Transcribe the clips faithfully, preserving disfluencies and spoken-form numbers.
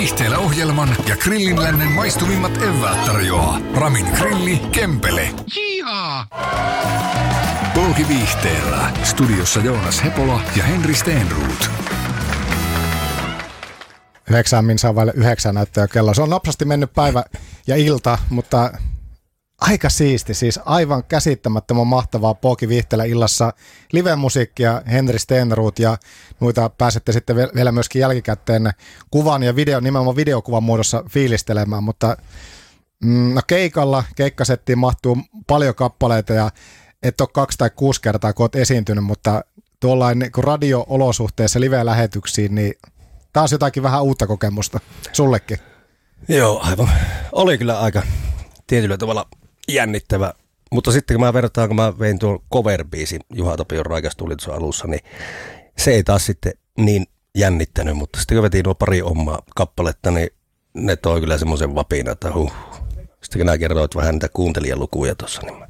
Viihteellä ohjelman ja Grillinlännen maistuvimmat eväät tarjoaa Ramin Grilli Kempele. Jihaa! Pooki Viihteellä. Studiossa Joonas Hepola ja Henri Steenruut. Yhdeksän minsaa vaille yhdeksän näyttää kello. Se on nopsasti mennyt päivä ja ilta, mutta aika siisti. Siis aivan käsittämättömän mahtavaa Pooki Viihteellä illassa. Live-musiikkia Henri Steenruut ja noita pääsette sitten vielä myöskin jälkikäteen kuvan ja video, nimenomaan videokuvan muodossa fiilistelemään, mutta mm, no keikalla, keikkasettiin mahtuu paljon kappaleita ja et ole kaksi tai kuusi kertaa, kun olet esiintynyt, mutta tuollain niin radio-olosuhteessa live-lähetyksiin, niin taas jotakin vähän uutta kokemusta sullekin. Joo, aivan. Oli kyllä aika tietyllä tavalla jännittävä, mutta sitten kun mä vertaan, kun mä vein tuon cover-biisin Juha Tapion Raikas tuli tuossa alussa, niin se ei taas sitten niin jännittänyt, mutta sitten kun vetiin nuo pari omaa kappaletta, niin ne toi kyllä semmoisen vapina, että huh. Sitten kun nää kerroit vähän niitä kuuntelijalukuja tuossa. Niin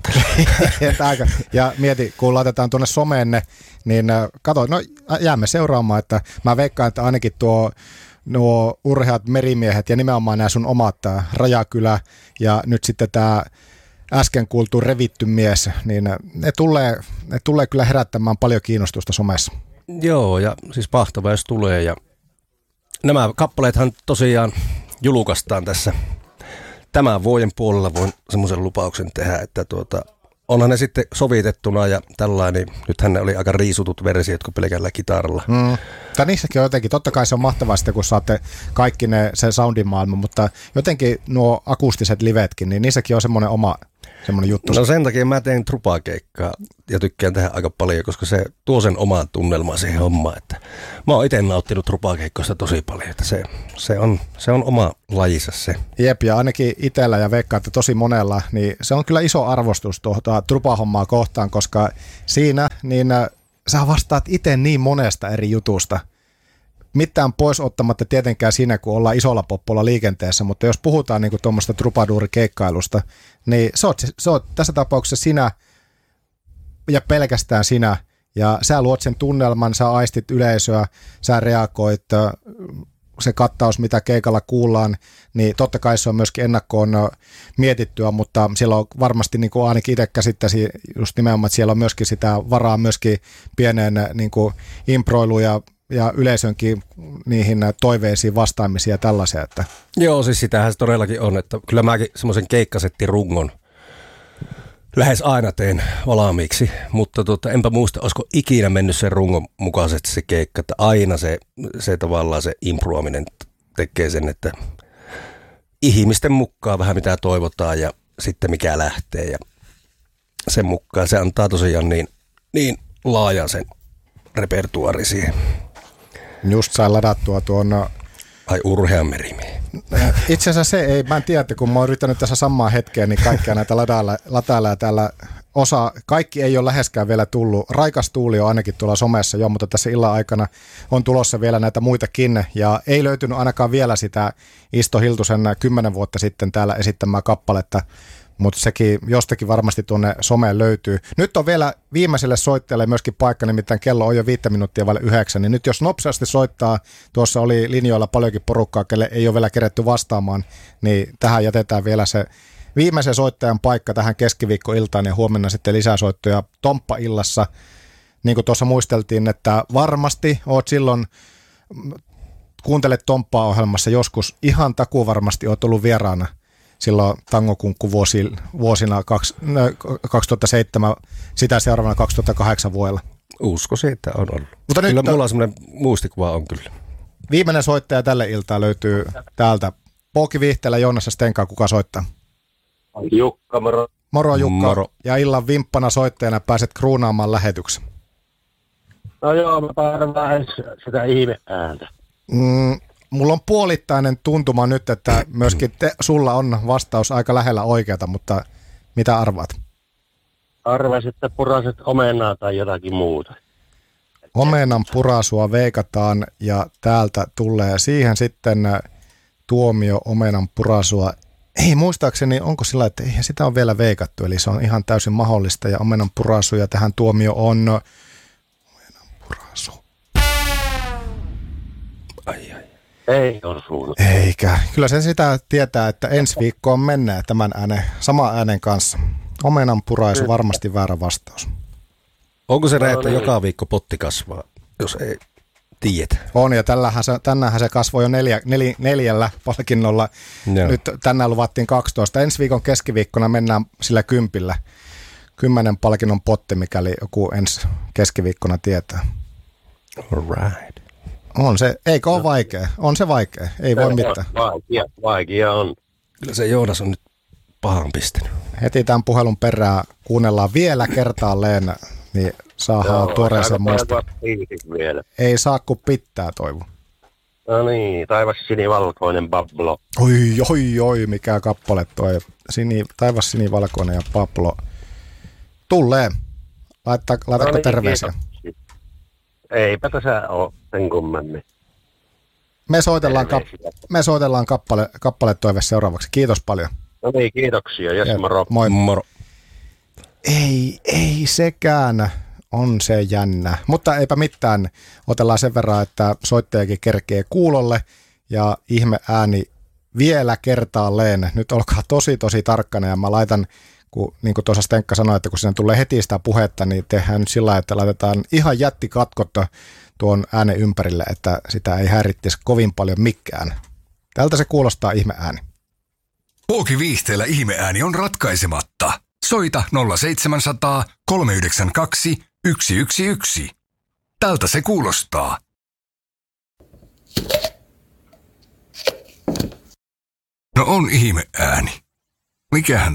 ja mieti, kun laitetaan tuonne someenne, niin kato, no jäämme seuraamaan, että mä veikkaan, että ainakin tuo nuo urheat merimiehet ja nimenomaan nämä sun omat, tämä Rajakylä ja nyt sitten tämä äsken kuultu revitty mies, niin ne tulee, ne tulee kyllä herättämään paljon kiinnostusta somessa. Joo, ja siis mahtavaa, jos tulee. Ja nämä kappaleethan tosiaan julkaistaan tässä tämän vuoden puolella, voin semmoisen lupauksen tehdä, että tuota, onhan ne sitten sovitettuna ja tällainen, nythän ne oli aika riisutut versiot kuin pelkällä kitaralla. Mm. Tai niissäkin on jotenkin, totta kai se on mahtavaa sitten, kun saatte kaikki ne, se soundin maailma, mutta jotenkin nuo akustiset livetkin, niin niissäkin on semmoinen oma semmoinen juttu. No sen takia mä teen trupakeikkaa ja tykkään tehdä aika paljon, koska se tuo sen omaan tunnelmaan siihen hommaan, että mä oon itse nauttinut trupakeikkoista tosi paljon, että se, se, on, se on oma lajissa se. Jep, ja ainakin itsellä ja veikkaan, että tosi monella, niin se on kyllä iso arvostus tuota trupahommaa kohtaan, koska siinä niin sä vastaat itse niin monesta eri jutusta. Mitään pois ottamatta tietenkään siinä, kun ollaan isolla poppolla liikenteessä, mutta jos puhutaan niin kuin tuommoista trupaduurikeikkailusta, niin se oot, se oot tässä tapauksessa sinä ja pelkästään sinä, ja sä luot sen tunnelman, sä aistit yleisöä, sä reagoit, se kattaus, mitä keikalla kuullaan, niin totta kai se on myöskin ennakkoon mietittyä, mutta siellä on varmasti, niin kuin ainakin itse käsittäisin just nimenomaan, että siellä on myöskin sitä varaa myöskin pieneen niin kuin improiluun ja ja yleisönkin niihin toiveisiin vastaamisia ja tällaisia. Että. Joo, siis sitähän se todellakin on, että kyllä mäkin semmoisen keikkasettirungon lähes aina teen valmiiksi, mutta tuota, enpä muista, olisiko ikinä mennyt sen rungon mukaisesti se keikka, että aina se, se tavallaan se improaminen tekee sen, että ihmisten mukaan vähän mitä toivotaan ja sitten mikä lähtee ja sen mukaan se antaa tosiaan niin, niin laajan sen repertuaari siihen. Just sai ladattua tuon. Ai urhean merimiehen. Itse asiassa se ei, mä en tiedä, kun mä oon yrittänyt tässä samaa hetkeä, niin kaikkea näitä ladailla, latailla ja täällä osa, kaikki ei ole läheskään vielä tullut. Raikas tuuli on ainakin tuolla somessa jo, mutta tässä illan aikana on tulossa vielä näitä muitakin ja ei löytynyt ainakaan vielä sitä Isto Hiltusen kymmenen vuotta sitten täällä esittämää kappaletta. Mutta sekin jostakin varmasti tuonne someen löytyy. Nyt on vielä viimeiselle soittajalle myöskin paikka, nimittäin kello on jo viittä minuuttia vaille yhdeksän. Niin nyt jos nopsasti soittaa, tuossa oli linjoilla paljonkin porukkaa, kelle ei ole vielä keretty vastaamaan, niin tähän jätetään vielä se viimeisen soittajan paikka tähän keskiviikkoiltaan ja huomenna sitten lisäsoittoja Tomppa-illassa. Niin kuin tuossa muisteltiin, että varmasti oot silloin, kuuntelet Tomppaa-ohjelmassa joskus, ihan takuvarmasti oot ollut vieraana. Silloin tangokunkku vuosi, vuosina kaksituhattaseitsemän, sitä seuraavana kaksituhattakahdeksan vuodella. Uskoisin, että on ollut. Mutta kyllä nyt mulla on semmoinen muistikuva on kyllä. Viimeinen soittaja tälle iltaan löytyy täältä. Pooki Viihteellä, Joonas ja Stenka, kuka soittaa? Jukka, moro. Moro Jukka. Moro. Ja illan vimppana soittajana pääset kruunaamaan lähetyksen. No joo, mä päädän vähän sitä ihme-ääntä. Mm. Mulla on puolittainen tuntuma nyt, että myöskin te, sulla on vastaus aika lähellä oikeata, mutta mitä arvaat? Arvasin, että puraset omenaa tai jotakin muuta. Omenan purasua veikataan ja täältä tulee siihen sitten tuomio omenan purasua. Ei muistaakseni, onko sillä, että eihän sitä on vielä veikattu, eli se on ihan täysin mahdollista ja omenan purasu ja tähän tuomio on omenan purasu. Ai ai. Ei osunut. Eikä. Kyllä se sitä tietää, että ensi viikkoon mennään tämän äänen, saman äänen kanssa. Omenan puraisu varmasti väärä vastaus. Onko se näin, No että niin. joka viikko potti kasvaa, jos ei tiedä? On, ja tällähän se, tänäänhän se kasvoi jo neljä, nel, neljällä palkinnolla. Joo. Nyt tänään luvattiin kaksitoista. Ensi viikon keskiviikkona mennään sillä kympillä. Kymmenen palkinnon potti, mikäli joku ensi keskiviikkona tietää. All right. On se, eikö ole vaikea? On se vaikea, ei voi mitään. Vaikea, vaikea on. Kyllä se Joonas on nyt pahan pistänyt. Heti tämän puhelun perään kuunnellaan vielä kertaalleen, niin saadaan tuoreeseen muistiin. Vielä. Ei saa kuin pitää, Toivo. No niin, taivas sinivalkoinen Pablo. Oi, oi, oi, mikä kappale toi. Sini, taivas sinivalkoinen ja Pablo. Tulee. Laittaa, laitatko No niin, terveisiä? kiitoksia. Eipä tässä ole sen kummemmin. Me soitellaan, kap, Terveisiä. me soitellaan kappale, kappale toive seuraavaksi. Kiitos paljon. No niin, kiitoksia. Jes, moro. Moi. Moro. Ei, ei sekään. On se jännä. Mutta eipä mitään. Otellaan sen verran, että soittajakin kerkee kuulolle ja ihme ääni vielä kertaalleen. Nyt olkaa tosi tosi tarkkana ja mä laitan, kun, niin kuin tuossa Stenkka sanoi, että kun siinä tulee heti sitä puhetta, niin tehdään nyt sillä lailla, että laitetaan ihan jättikatkot tuon äänen ympärille, että sitä ei häirittisi kovin paljon mikään. Tältä se kuulostaa ihme ääni. Pookiviihteellä ihmeääni on ratkaisematta. Soita nolla seitsemänsataa kolme yhdeksänkymmentäkaksi yksi yksi yksi. Tältä se kuulostaa. No on ihmeääni. Mikähän